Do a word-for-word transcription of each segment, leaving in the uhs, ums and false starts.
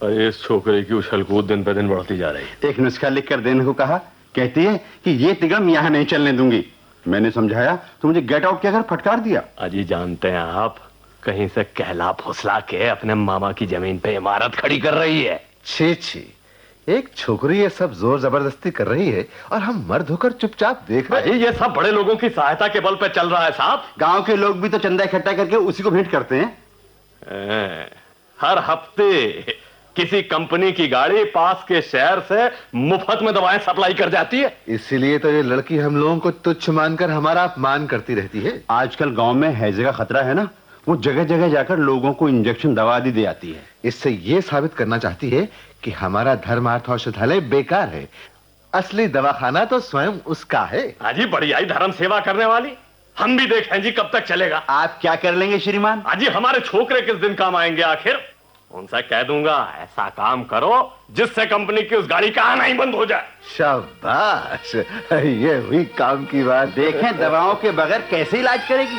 अरे इस छोकरे की उछल कूद दिन पे दिन बढ़ती जा रही है। एक नुस्खा लिख कर देने को कहा, कहती है कि ये तिगम यहाँ नहीं चलने दूंगी। मैंने समझाया तो मुझे गेट आउट कहकर फटकार दिया। अजी जानते हैं आप, कहीं से कहला फुसला के अपने मामा की जमीन पे इमारत खड़ी कर रही है। छी छी, एक छोकरी ये सब जोर जबरदस्ती कर रही है और हम मर्द होकर चुपचाप देख रहे हैं। ये सब बड़े लोगों की सहायता के बल पे चल रहा है साहब। गांव के लोग भी तो चंदा इकट्ठा करके उसी को भेंट करते हैं। हर हफ्ते किसी कंपनी की गाड़ी पास के शहर से मुफ्त में दवाएं सप्लाई कर जाती है। इसीलिए तो ये लड़की हम लोगों को तुच्छ मानकर हमारा अपमान करती रहती है। आजकल गांव में हैजे का खतरा है ना, वो जगह जगह जाकर लोगों को इंजेक्शन दवा दी दे आती है। इससे ये साबित करना चाहती है कि हमारा धर्मार्थ औषधालय बेकार है। असली दवाखाना तो स्वयं उसका है। अजी बढ़िया धर्म सेवा करने वाली। हम भी देखें जी कब तक चलेगा। आप क्या कर लेंगे श्रीमान? अजी हमारे छोकरे किस दिन काम आएंगे आखिर? उनसे कह दूंगा ऐसा काम करो जिससे कंपनी की उस गाड़ी का आना ही बंद हो जाए। शाबाश, ये हुई काम की बात। देखें दवाओं के बगैर कैसे इलाज करेगी।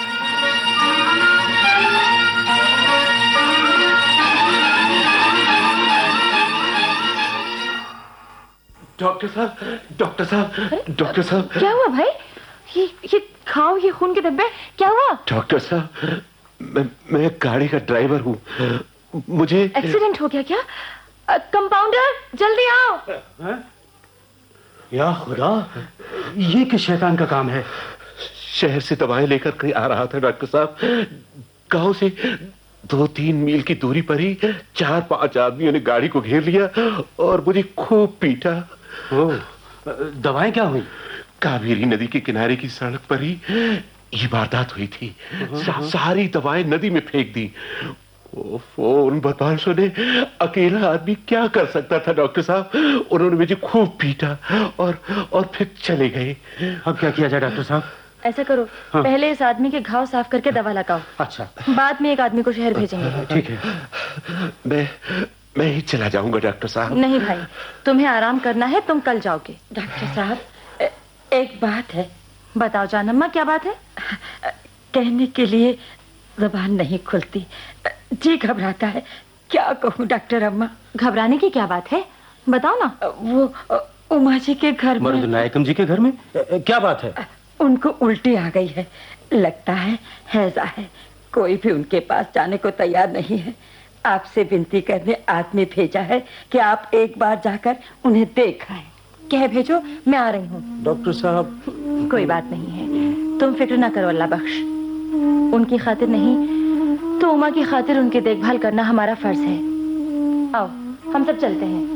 डॉक्टर साहब, डॉक्टर साहब, डॉक्टर साहब। क्या हुआ भाई? ये ये खाओ, ये खून के धब्बे, क्या हुआ? डॉक्टर साहब, मैं मैं गाड़ी का ड्राइवर हूँ, मुझे एक्सीडेंट हो गया क्या? कंपाउंडर जल्दी आओ। या खुदा, ये किस शैतान का काम है? शहर से दवाएं लेकर कहीं आ रहा था डॉक्टर साहब। गांव से दो तीन मील की दूरी पर ही चार पांच आदमियों ने गाड़ी को घेर लिया और मुझे खूब पीटा। ओह, दवाएं क्या हुई? कावेरी नदी के किनारे की सड़क पर ही ये वारदात हुई थी। सा, सारी दवाएं नदी में फेंक दी। ओफो, उन बदमाशों ने अकेला आदमी क्या कर सकता था डॉक्टर साहब। उन्होंने मुझे खूब पीटा और और फिर चले गए। अब क्या किया जाए डॉक्टर साहब? ऐसा करो, हाँ। पहले इस आदमी के घाव साफ करके दवा लगाओ। अच्छा। बाद में एक आदमी को शहर भेजेंगे। ठीक है। मैं मैं ही चला जाऊंगा डॉक्टर साहब। नहीं भाई, तुम्हें आराम करना है, तुम कल जाओगे। डॉक्टर साहब, एक बात है। बताओ जानम्मा, क्या बात है? कहने के लिए ज़बान नहीं खुलती, जी घबराता है। क्या कहूँ डॉक्टर अम्मा? घबराने की क्या बात है, बताओ ना। वो उमा जी के घर में, मरुद नायकम जी के घर में क्या बात है? उनको उल्टी आ गई है, लगता है हैजा है। कोई भी उनके पास जाने को तैयार नहीं है। आपसे विनती करने आदमी भेजा है कि आप एक बार जाकर उन्हें देख आए। कह भेजो, मैं आ रही हूँ। डॉक्टर साहब, कोई बात नहीं है, तुम फिक्र ना करो, अल्लाह बख्श। उनकी खातिर नहीं तो उमा की खातिर उनकी देखभाल करना हमारा फर्ज है। आओ हम सब चलते हैं।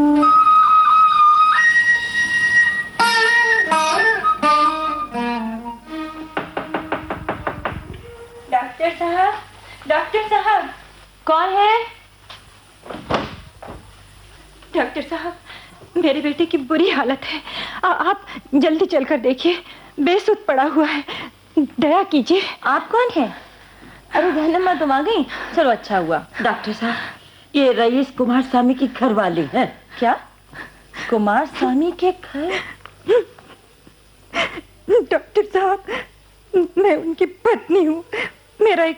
डॉक्टर साहब, डॉक्टर साहब। कौन है? डॉक्टर साहब, मेरे बेटे की बुरी हालत है, आ, आप जल्दी चलकर देखिए, बेसुध पड़ा हुआ है, दया कीजिए। आप कौन हैं? अरे जानम्मा, तुम आ गई, चलो अच्छा हुआ। डॉक्टर साहब, ये रईस कुमार स्वामी की घर वाली है। क्या? कुमार स्वामी के घर? डॉक्टर साहब, मैं उनकी पत्नी हूँ। मेरा एक